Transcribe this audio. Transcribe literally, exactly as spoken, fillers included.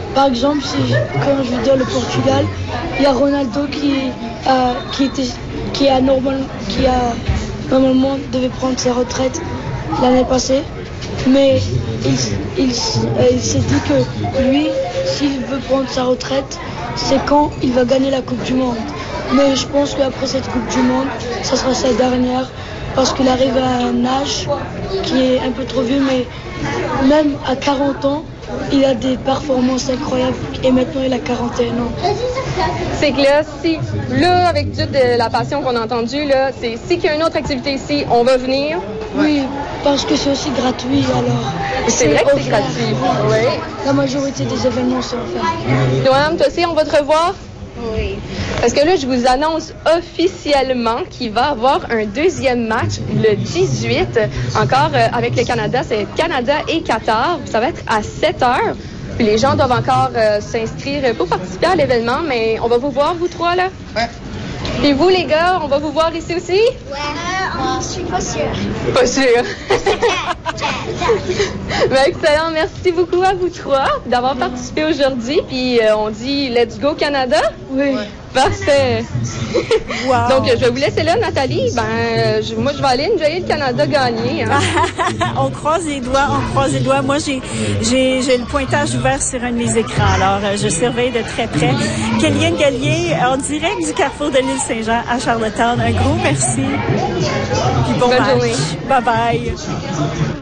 par exemple, si, quand je veux dire le Portugal, il y a Ronaldo qui, euh, qui, était, qui, a normal, qui a normalement devait prendre sa retraite l'année passée. Mais il, il, euh, il s'est dit que lui, s'il veut prendre sa retraite, c'est quand il va gagner la Coupe du Monde. Mais je pense qu'après cette Coupe du Monde, ça sera sa dernière, parce qu'il arrive à un âge qui est un peu trop vieux, mais même à quarante ans, il a des performances incroyables et maintenant il a quarante et un ans. C'est que là, si, là, avec toute la passion qu'on a entendue, là, c'est si qu'il y a une autre activité ici, on va venir. Oui, parce que c'est aussi gratuit, alors. C'est vrai que c'est gratuit. Oui. La majorité des événements sont offerts. Noam, toi aussi, on va te revoir? Oui. Parce que là, je vous annonce officiellement qu'il va y avoir un deuxième match le dix-huit, encore euh, avec le Canada. C'est Canada et Qatar. Ça va être à sept heures. Puis les gens doivent encore euh, s'inscrire pour participer à l'événement, mais on va vous voir, vous trois, là. Ouais. Et vous, les gars, on va vous voir ici aussi? Ouais. Euh, je suis pas sûre. Pas sûre. Ben, excellent. Merci beaucoup à vous trois d'avoir participé aujourd'hui. Puis euh, on dit Let's go Canada? Oui. Ouais. Parfait. Wow. Donc, je vais vous laisser là, Nathalie. Ben, je, moi, je vais aller enjoyer le Canada gagner. Hein. On croise les doigts, on croise les doigts. Moi, j'ai, j'ai, j'ai le pointage ouvert sur un de mes écrans. Alors, euh, je surveille de très près. Kéliane Gallier, en direct du carrefour de l'île Saint-Jean à Charlottetown. Un gros merci. Puis bon Bonne match. journée. Bye bye.